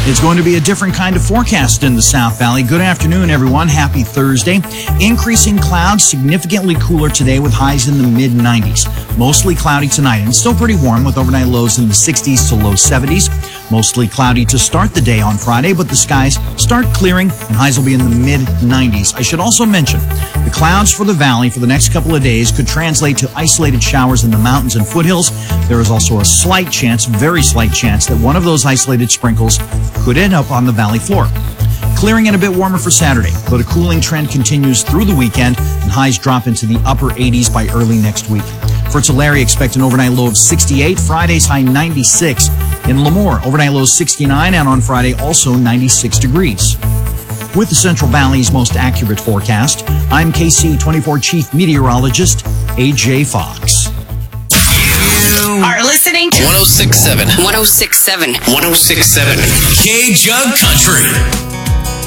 It's going to be a different kind of forecast in the South Valley. Good afternoon, everyone. Happy Thursday. Increasing clouds, significantly cooler today with highs in the mid-90s. Mostly cloudy tonight and still pretty warm with overnight lows in the 60s to low 70s. Mostly cloudy to start the day on Friday, but the skies start clearing and highs will be in the mid-90s. I should also mention the clouds for the valley for the next couple of days could translate to isolated showers in the mountains and foothills. There is also a slight chance, very slight chance, that one of those isolated sprinkles could end up on the valley floor. Clearing and a bit warmer for Saturday, but a cooling trend continues through the weekend and highs drop into the upper 80s by early next week. For Tulare, expect an overnight low of 68, Friday's high 96. In Lemoore, overnight low 69, and on Friday also 96 degrees. With the Central Valley's most accurate forecast, I'm KC24 Chief Meteorologist AJ Fox. You are listening to 1067. 1067. 1067. K-Jug Country.